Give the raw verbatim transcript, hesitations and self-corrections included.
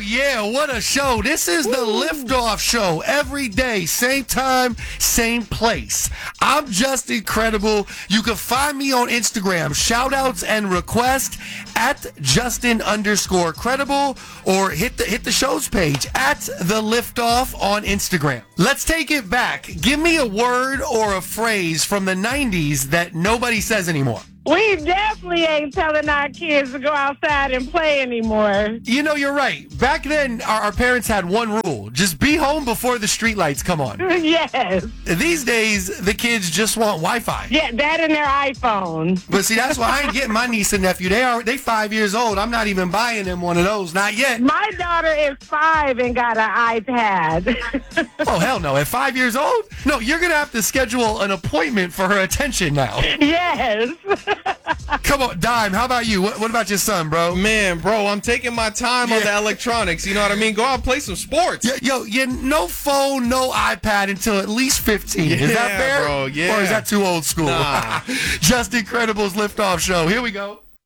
yeah, what a show. This is the Liftoff Show. Every day, same time, same place. I'm just incredible. You can find me on Instagram, shoutouts and request at Justin underscore credible, or hit the hit the show's page at the Liftoff on Instagram. Let's take it back. Give me a word or a phrase from the nineties that nobody says anymore. We definitely ain't telling our kids to go outside and play anymore. You know, you're right. Back then, our, our parents had one rule. Just be home before the streetlights come on. Yes. These days, the kids just want Wi-Fi. Yeah, that and their iPhone. But see, that's why I ain't getting my niece and nephew. They are they five years old. I'm not even buying them one of those. Not yet. My daughter is five and got an iPad. Oh, hell no. At five years old? No, you're going to have to schedule an appointment for her attention now. Yes. Come on, Dime, how about you? What, what about your son, bro? Man, bro, I'm taking my time on Yeah. the electronics. You know what I mean? Go out and play some sports. Yo, yo, yeah, no phone, no iPad until at least fifteen. Is that Yeah, fair? bro, yeah. Or is that too old school? Nah. Just Incredible's Liftoff Show. Here we go.